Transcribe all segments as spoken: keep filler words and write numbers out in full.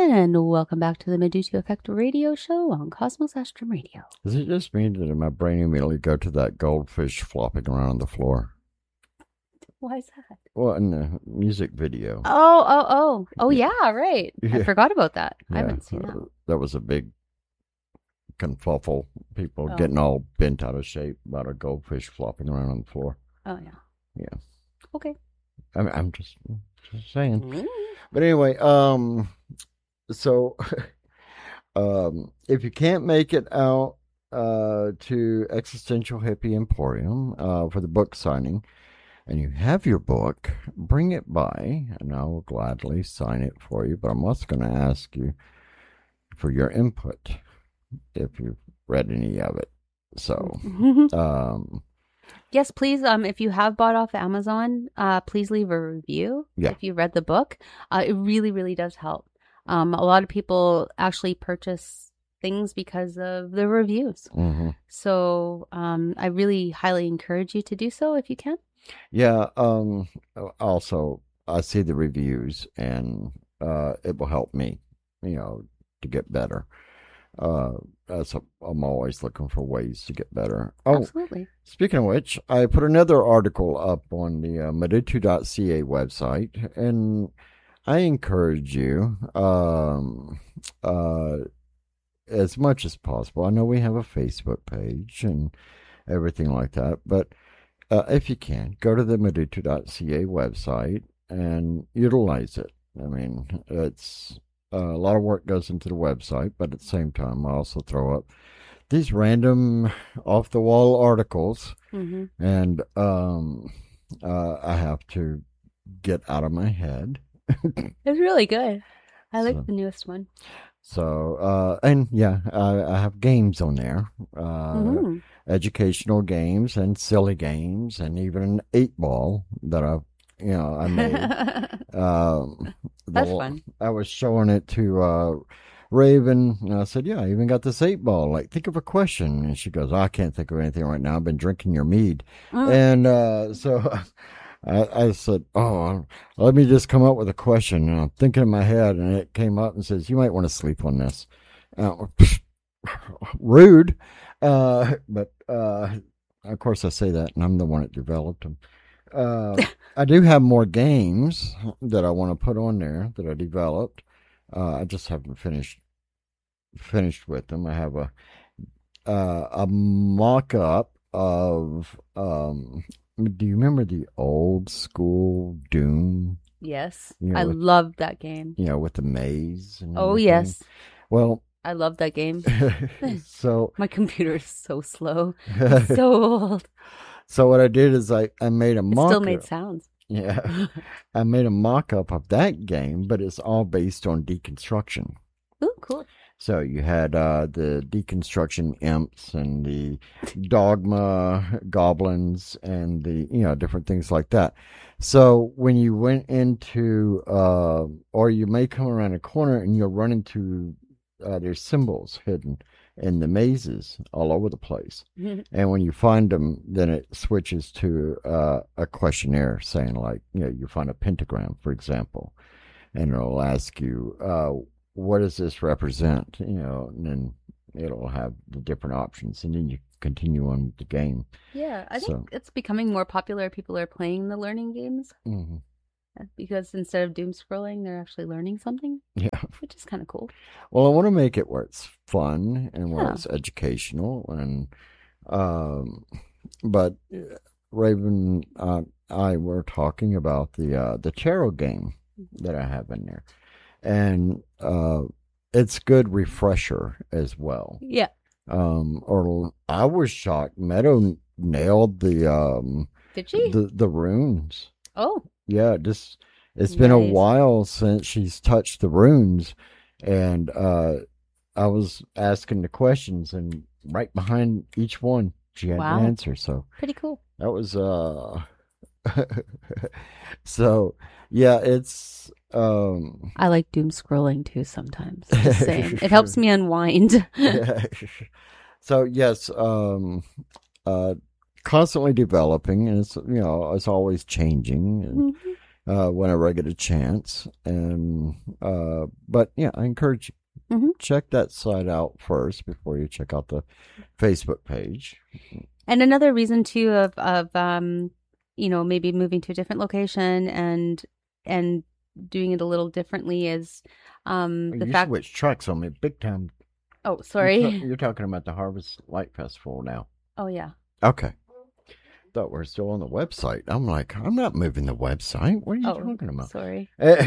And welcome back to the Medusa Effect radio show on Cosmos Astrum Radio. Does it just mean that my brain immediately go to that goldfish flopping around on the floor? Why is that? Well, in the music video. Oh, oh, oh. Oh, yeah, right. Yeah. I forgot about that. I Yeah, haven't seen that. uh, that was a big confuffle. People Oh. getting all bent out of shape about a goldfish flopping around on the floor. Oh, yeah. Yeah. Okay. I mean, I'm just, just saying. Mm. But anyway, um, so um, if you can't make it out uh, to Existential Hippie Emporium uh, for the book signing, and you have your book, bring it by, and I will gladly sign it for you. But I'm also going to ask you for your input if you've read any of it. So, um, Yes, please. Um, if you have bought off Amazon, uh, please leave a review. Yeah. If you read the book, uh, it really, really does help. Um, a lot of people actually purchase things because of the reviews. mhm. So, um, I really highly encourage you to do so if you can. Yeah. Um, also, I see the reviews, and uh, it will help me, you know, to get better. Uh, as a, I'm always looking for ways to get better. Oh, Absolutely. speaking of which, I put another article up on the uh, Medutu dot c a website, and I encourage you, um, uh, as much as possible. I know we have a Facebook page and everything like that, but uh, if you can, go to the Medutu dot c a website and utilize it. I mean, it's uh, a lot of work goes into the website, but at the same time, I also throw up these random off-the-wall articles, Mm-hmm. and um, uh, I have to get out of my head. It's really good. I like So- the newest one. So, uh, and yeah, I, I have games on there, uh, Mhm. educational games and silly games, and even an eight ball that I, you know, I made. um, That's the- fun. I was showing it to uh, Raven, and I said, "Yeah, I even got this eight ball. Like, think of a question." And she goes, "I can't think of anything right now. I've been drinking your mead." Mm. And uh, so I, I said, "Oh, let me just come up with a question." And I'm thinking in my head, and it came up and says, "You might want to sleep on this." Uh, rude, uh, but uh, of course I say that, and I'm the one that developed them. Uh, I do have more games that I want to put on there that I developed. Uh, I just haven't finished finished with them. I have a uh, a mock-up of. Um, do you remember the old school Doom? Yes. You know, I with- loved that game. You know, with the maze. And Oh, everything? yes. Well, I love that game. so My computer is so slow. So old. so what I did is I I made a It mock. still made sounds. Yeah, I made a mock-up of that game, but it's all based on deconstruction. Ooh, cool. So you had uh, the deconstruction imps and the dogma goblins and the, you know, different things like that. So when you went into, uh, or you may come around a corner and you'll run into, uh, there's symbols hidden in the mazes all over the place. And when you find them, then it switches to uh, a questionnaire saying, like, you know, you find a pentagram, for example, and it'll ask you, uh, what does this represent? You know, and then it'll have the different options, and then you continue on with the game. Yeah, I think So- it's becoming more popular. People are playing the learning games hmm because instead of doom scrolling, they're actually learning something, Yeah. which is kind of cool. Well, I want to make it where it's fun and where Yeah. it's educational, and um, but uh, Raven, uh, I were talking about the uh, the tarot game that I have in there, and uh, it's good refresher as well. Yeah. Um, or I was shocked. Meadow nailed the um Did she? the the runes. Oh, Yeah, just it's been a Nice. while since she's touched the runes, and uh, I was asking the questions, and right behind each one, she had Wow. the answer. So pretty cool. that was uh, so yeah, it's um, I like doom scrolling too sometimes. Just saying. It helps me unwind. so yes, um, uh, constantly developing, and it's, you know, it's always changing, and Mhm. uh, whenever I get a chance. And uh, but yeah, I encourage you Mm-hmm. check that site out first before you check out the Facebook page. And another reason too of of um, you know, maybe moving to a different location and and doing it a little differently is um the You fact. switched tracks on me big time. Oh, You're, sorry. ta- you're talking about the Harvest Light Festival now. Oh yeah. Okay. Thought we're still on the website. I'm like, I'm not moving the website. What are you Oh, talking about? sorry. Eh,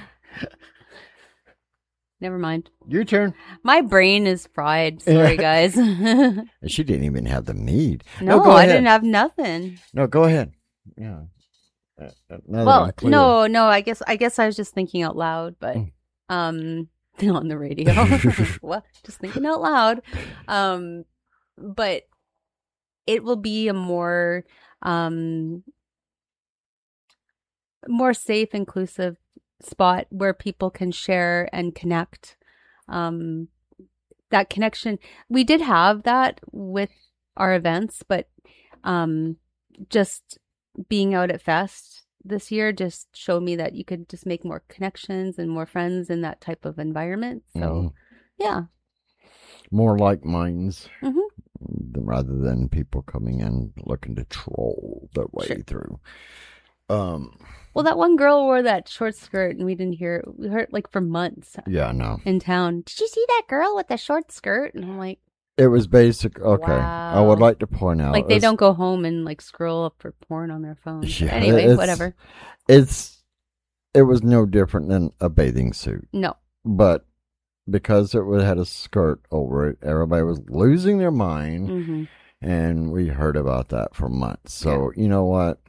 Never mind. Your turn. My brain is fried. Sorry, guys. No, And she didn't even have the need. I ahead. didn't have nothing. No, go ahead. Yeah. Uh, uh, now that Well, I'm clear. no, no. I guess I guess I was just thinking out loud, but Mm. um, on the radio. What? Just thinking out loud. Um, but it will be a more um more safe, inclusive spot where people can share and connect. Um, that connection, we did have that with our events, but um, just being out at Fest this year just showed me that you could just make more connections and more friends in that type of environment. So, Mhm. yeah. More like minds Mhm. rather than people coming in looking to troll their way Sure. through. Um, Well, that one girl wore that short skirt, and we didn't hear. We heard like for months yeah, no. in town. Did you see that girl with the short skirt? And I'm like, It was basic. Okay. I would Wow. like to point out. like they it's- don't go home and like scroll up for porn on their phones. Yeah, Anyway, it's- whatever. It's, it was no different than a bathing suit. No. But because it would- had a skirt over it, everybody was losing their mind. Hmm. And we heard about that for months. So, you know what?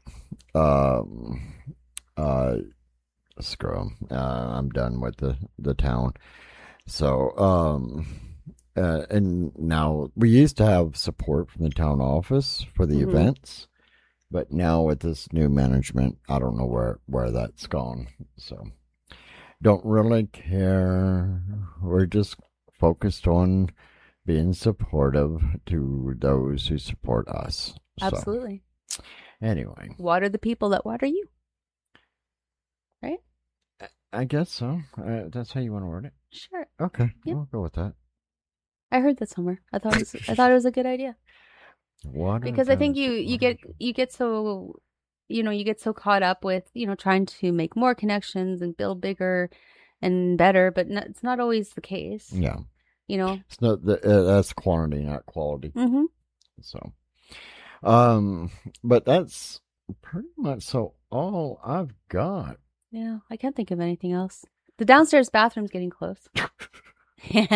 Um, uh, screw 'em. Uh, I'm done with the, the town. So, um, uh, and now we used to have support from the town office for the Mhm. events, but now with this new management, I don't know where, where that's gone. So, don't really care. We're just focused on being supportive to those who support us. So, Absolutely. anyway, Water the people that water you. Right? I guess so. Uh, that's how you want to word it. Sure. Okay, Yep. we'll go with that. I heard that somewhere. I thought it was, I thought it was a good idea. Water Because I think does you it, you water get does it. you get so you know you get so caught up with you know trying to make more connections and build bigger and better, but no, it's not always the case. Yeah, You know. it's not the, uh, that's quantity, not quality. Mm-hmm. So, um, but that's pretty much so all I've got. Yeah, I can't think of anything else. The downstairs bathroom's getting close. Should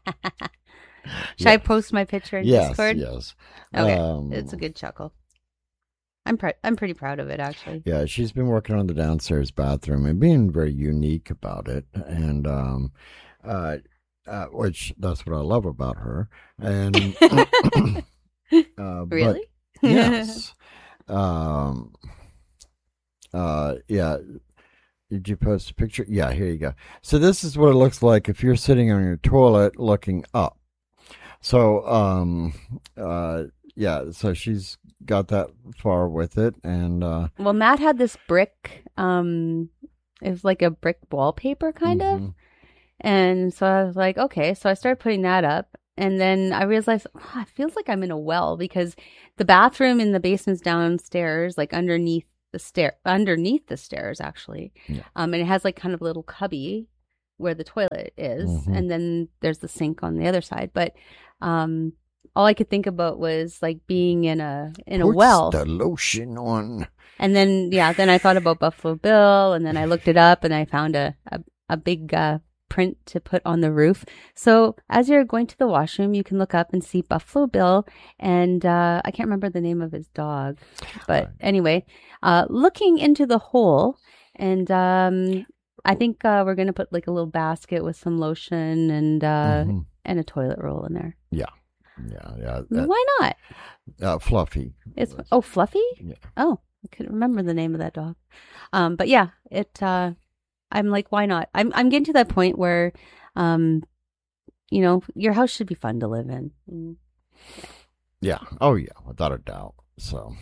I post my picture in Yes, Discord? yes. Okay, Um, it's a good chuckle. I'm pr- I'm pretty proud of it actually. Yeah, she's been working on the downstairs bathroom and being very unique about it, and um, uh, uh, which that's what I love about her. And uh, Really? But, yes. um. Uh. Yeah. Did you post a picture? Yeah. Here you go. So this is what it looks like if you're sitting on your toilet looking up. So um. Uh. Yeah. So she's got that far with it, and uh. Well, Matt had this brick. Um, it was like a brick wallpaper kind of. mhm. And so I was like, okay. So I started putting that up. And then I realized, oh, it feels like I'm in a well because the bathroom in the basement's downstairs, like underneath the stair, underneath the stairs, actually. Yeah. Um, and it has like kind of a little cubby where the toilet is. Mhm. And then there's the sink on the other side. But um, all I could think about was like being in a in a Puts well. the lotion on. And then, yeah, then I thought about Buffalo Bill, and then I looked it up, and I found a a, a big uh, print to put on the roof. So as you're going to the washroom, you can look up and see Buffalo Bill, and uh, I can't remember the name of his dog, but Right. anyway, uh, looking into the hole, and um, I think uh, we're gonna put like a little basket with some lotion and uh, Mhm. and a toilet roll in there. Yeah, yeah. That, Why not? uh, Fluffy. It's oh Fluffy. Yeah. Oh, I couldn't remember the name of that dog. Um, but yeah, it. Uh, I'm like, why not? I'm I'm getting to that point where, um, you know, your house should be fun to live in. Mm. Yeah. Oh, yeah. Without a doubt. So,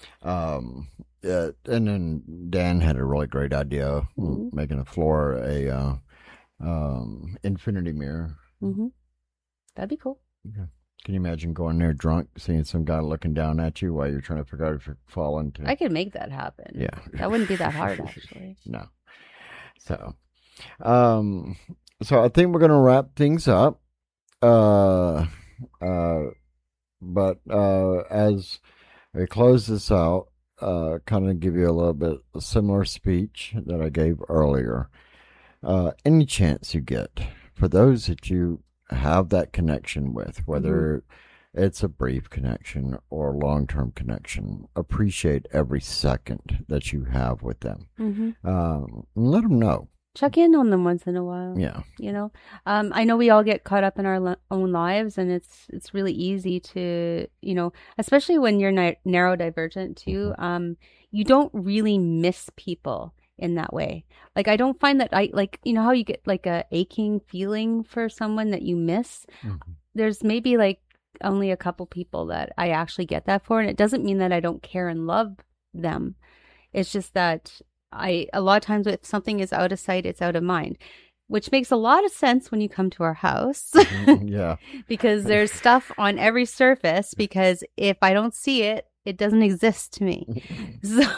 Um, uh, and then Dan had a really great idea, Mm-hmm. making the floor a uh, um, infinity mirror. Mm-hmm. That'd be cool. Yeah. Can you imagine going there drunk, seeing some guy looking down at you while you're trying to figure out if you're falling to? I could make that happen. Yeah. That wouldn't be that hard, actually. No. So, um, so I think we're gonna wrap things up. Uh, uh, but uh, as we close this out, uh, kind of give you a little bit a similar speech that I gave earlier. Uh, any chance you get for those that you have that connection with, whether mm-hmm. it's a brief connection or a long-term connection, appreciate every second that you have with them. Mm-hmm. Um, let them know. Check in on them once in a while. Yeah. You know, um, I know we all get caught up in our lo- own lives, and it's it's really easy to, you know, especially when you're ni- neurodivergent too. Mm-hmm. Um, you don't really miss people in that way. Like, I don't find that I like, you know, how you get like a aching feeling for someone that you miss. Mm-hmm. There's maybe like only a couple people that I actually get that for, and it doesn't mean that I don't care and love them. It's just that I, a lot of times if something is out of sight, it's out of mind, which makes a lot of sense when you come to our house. Yeah. Because there's stuff on every surface, because if I don't see it, it doesn't exist to me. So,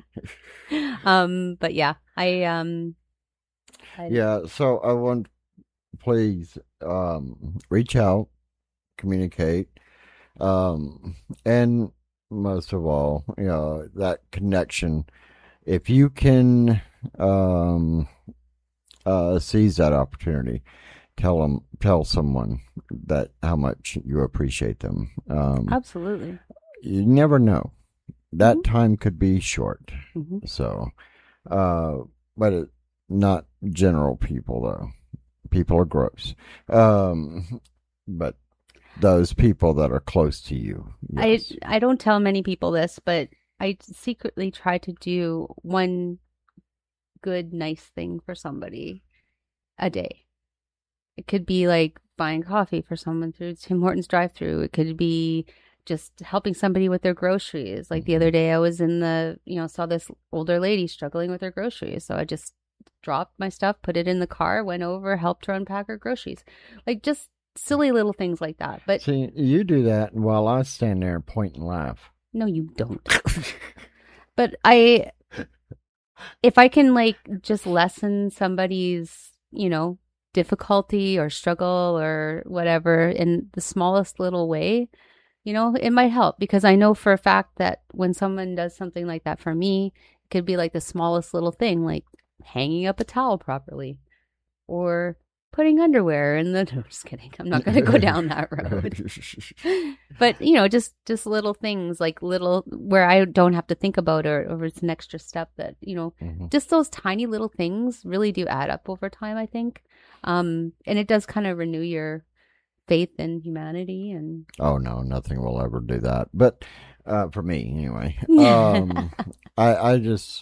um, but yeah, I, um, I, yeah. So I want, please, um, reach out, communicate, um, and most of all, you know, that connection. If you can um, uh, seize that opportunity, tell them, tell someone that how much you appreciate them. Um, Absolutely. You never know; that mm-hmm. time could be short. Mm-hmm. So, uh, but it, not general people though. People are gross. Um, but those people that are close to you. Yes. I I don't tell many people this, but I secretly try to do one good, nice thing for somebody a day. It could be like buying coffee for someone through Tim Hortons drive-thru. It could be just helping somebody with their groceries. Like the other day I was in the, you know, saw this older lady struggling with her groceries. So I just dropped my stuff, put it in the car, went over, helped her unpack her groceries. Like just silly little things like that. But see, you do that while I stand there and point and laugh. No, you don't. But I, if I can like just lessen somebody's, you know, difficulty or struggle or whatever in the smallest little way, you know, it might help, because I know for a fact that when someone does something like that for me, it could be like the smallest little thing, like hanging up a towel properly or putting underwear in the, no, just kidding. I'm not going to go down that road. But, you know, just, just little things, like little, where I don't have to think about it, or it's an extra step that, you know, mm-hmm. just those tiny little things really do add up over time, I think. Um, and it does kind of renew your faith in humanity. And oh, no, nothing will ever do that. But uh, for me, anyway, um, I, I just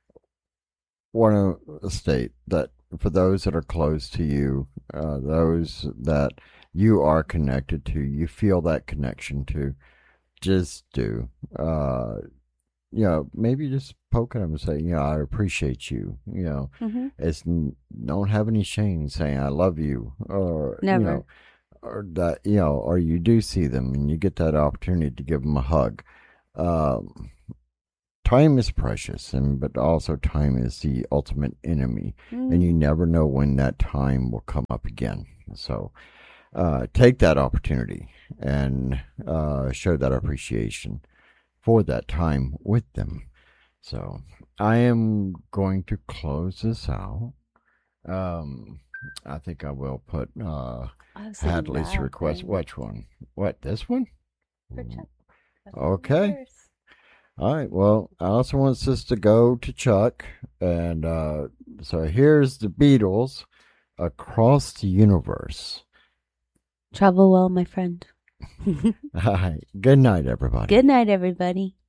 want to state that for those that are close to you, uh, those that you are connected to, you feel that connection to, just do. Uh, you know, maybe just poke at them and say, you know, I appreciate you. You know, mm-hmm. it's don't have any shame saying I love you, or never, you know, or that, you know, or you do see them and you get that opportunity to give them a hug. Um, Time is precious, and but also time is the ultimate enemy, mm. and you never know when that time will come up again. So uh, take that opportunity and uh, show that appreciation for that time with them. So I am going to close this out. Um, I think I will put uh, Hadley's that, request. Thing. Which one? What, this one? For Chuck. Okay. All right. Well, Allison wants us to go to Chuck. And uh, so here's the Beatles, Across the Universe. Travel well, my friend. All right. Good night, everybody. Good night, everybody.